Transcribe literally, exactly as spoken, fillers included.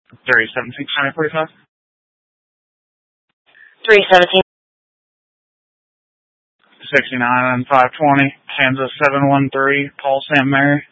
three seventeen, nine forty-five. three seventeen. sixty-nine and five twenty, Kansas seven one three, Paul Saint Mary.